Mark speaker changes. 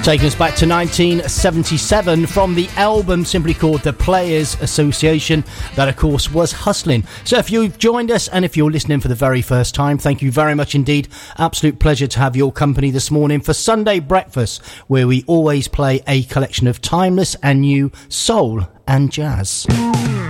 Speaker 1: Taking us back to 1977 from the album simply called The Players Association. That, of course, was Hustling. So if you've joined us and if you're listening for the very first time, thank you very much indeed. Absolute pleasure to have your company this morning for Sunday Breakfast, where we always play a collection of timeless and new soul and jazz.